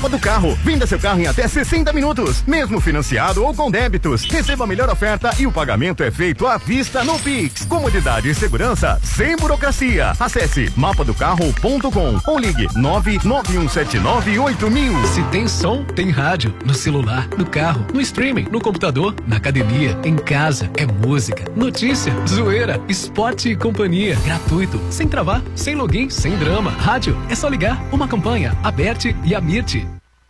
Mapa do Carro. Venda seu carro em até 60 minutos, mesmo financiado ou com débitos. Receba a melhor oferta e o pagamento é feito à vista no Pix. Comodidade e segurança sem burocracia. Acesse mapadocarro.com ou ligue 991798000. Se tem som, tem rádio. No celular, no carro, no streaming, no computador, na academia, em casa. É música, notícia, zoeira, esporte e companhia. Gratuito, sem travar, sem login, sem drama. Rádio, é só ligar. Uma campanha, Aberte e Amirte.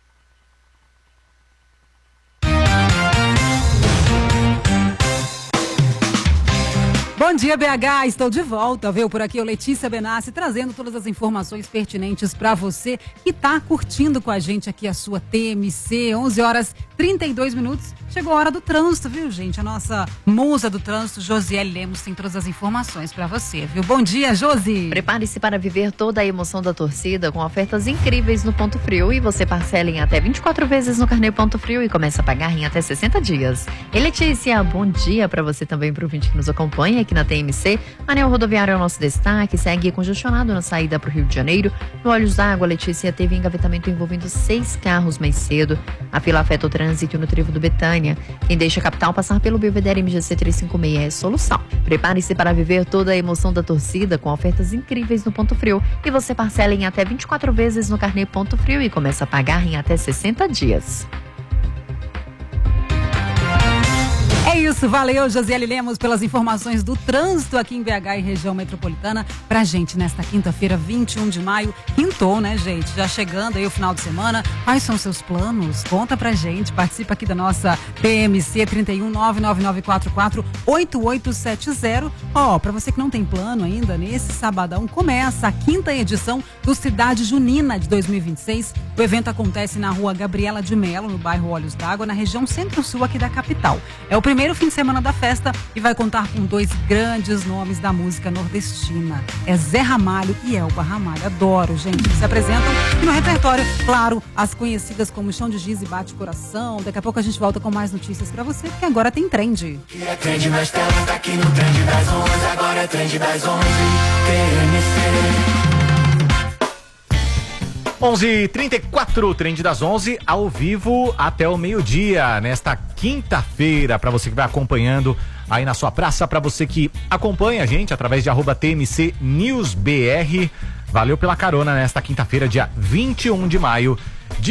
Bom dia, BH, estou de volta, viu? Por aqui, eu, Letícia Benassi, trazendo todas as informações pertinentes para você que está curtindo com a gente aqui a sua TMC, 11h32. Chegou a hora do trânsito, viu, gente? A nossa musa do trânsito, Josiele Lemos, tem todas as informações para você, viu? Bom dia, Josi! Prepare-se para viver toda a emoção da torcida com ofertas incríveis no Ponto Frio e você parcela em até 24 vezes no carnê Ponto Frio e começa a pagar em até 60 dias. E Letícia, bom dia para você também, para o ouvinte que nos acompanha aqui na TMC. Anel rodoviário é o nosso destaque, segue congestionado na saída para o Rio de Janeiro. No Olhos d'Água, Letícia, teve engavetamento envolvendo 6 carros mais cedo. A fila afeta o trânsito no trevo do Betânia. Quem deixa a capital passar pelo Belvedere MGC 356 é solução. Prepare-se para viver toda a emoção da torcida com ofertas incríveis no Ponto Frio. E você parcela em até 24 vezes no carnê Ponto Frio e começa a pagar em até 60 dias. É isso, valeu, Josiele Lemos, pelas informações do trânsito aqui em BH e região metropolitana pra gente nesta quinta-feira, 21 de maio. Quintou, né, gente? Já chegando aí o final de semana. Quais são seus planos? Conta pra gente. Participa aqui da nossa TMC 31 999448870. Ó, pra você que não tem plano ainda, nesse sabadão começa a 5ª edição do Cidade Junina de 2026. O evento acontece na rua Gabriela de Melo, no bairro Olhos d'Água, na região centro-sul aqui da capital. É o primeiro fim de semana da festa e vai contar com 2 grandes nomes da música nordestina. É Zé Ramalho e Elba Ramalho. Adoro, gente, que se apresentam. E no repertório, claro, as conhecidas como Chão de Giz e Bate Coração. Daqui a pouco a gente volta com mais notícias pra você, porque agora tem trend. E é trend nas telas, tá aqui no trend das 11. Agora é trend das 11. TMC. 11h34, Trend das 11, ao vivo até o meio-dia, nesta quinta-feira, para você que vai acompanhando aí na sua praça, para você que acompanha a gente através de @TMCNewsBR. Valeu pela carona nesta quinta-feira, dia 21 de maio de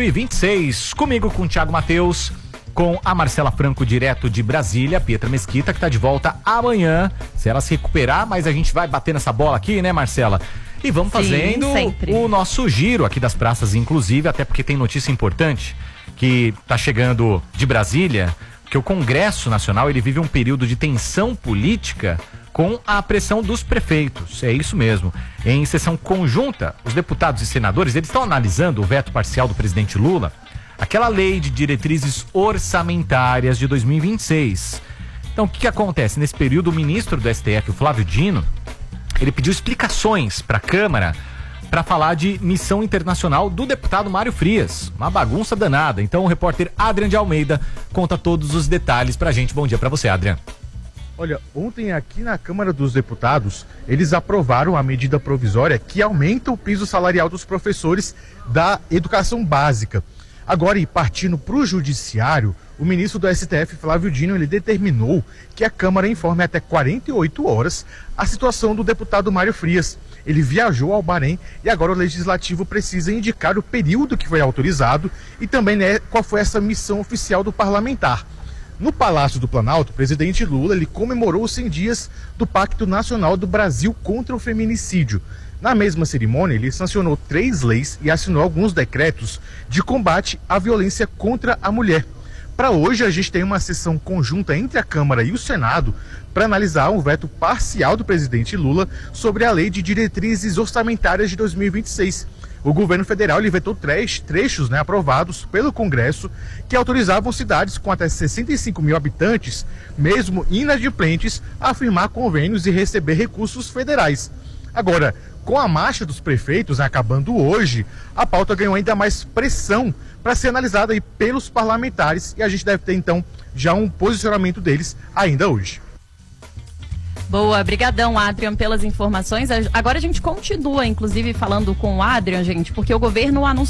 2026. Comigo, com o Thiago Matheus, com a Marcela Franco, direto de Brasília, Pietra Mesquita, que tá de volta amanhã, se ela se recuperar, mas a gente vai bater nessa bola aqui, né, Marcela? E vamos fazendo o nosso giro aqui das praças, inclusive, até porque tem notícia importante que tá chegando de Brasília, que o Congresso Nacional, ele vive um período de tensão política com a pressão dos prefeitos. É isso mesmo. Em sessão conjunta, os deputados e senadores, eles estão analisando o veto parcial do presidente Lula, aquela lei de diretrizes orçamentárias de 2026. Então, o que acontece? Nesse período, o ministro do STF, o Flávio Dino, ele pediu explicações para a Câmara para falar de missão internacional do deputado Mário Frias. Uma bagunça danada. Então o repórter Adrian de Almeida conta todos os detalhes pra gente. Bom dia para você, Adrian. Olha, ontem aqui na Câmara dos Deputados, eles aprovaram a medida provisória que aumenta o piso salarial dos professores da educação básica. Agora, e partindo para o judiciário, o ministro do STF, Flávio Dino, ele determinou que a Câmara informe até 48 horas a situação do deputado Mário Frias. Ele viajou ao Bahrein e agora o Legislativo precisa indicar o período que foi autorizado e também, né, qual foi essa missão oficial do parlamentar. No Palácio do Planalto, o presidente Lula, ele comemorou os 100 dias do Pacto Nacional do Brasil contra o Feminicídio. Na mesma cerimônia, ele sancionou 3 leis e assinou alguns decretos de combate à violência contra a mulher. Para hoje, a gente tem uma sessão conjunta entre a Câmara e o Senado para analisar um veto parcial do presidente Lula sobre a Lei de Diretrizes Orçamentárias de 2026. O governo federal ele vetou 3 trechos, né, aprovados pelo Congresso que autorizavam cidades com até 65 mil habitantes, mesmo inadimplentes, a firmar convênios e receber recursos federais. Agora, com a marcha dos prefeitos, né, acabando hoje, a pauta ganhou ainda mais pressão para ser analisada aí pelos parlamentares e a gente deve ter então já um posicionamento deles ainda hoje. Boa, brigadão, Adrian, pelas informações. Agora a gente continua, inclusive, falando com o Adrian, gente, porque o governo anunciou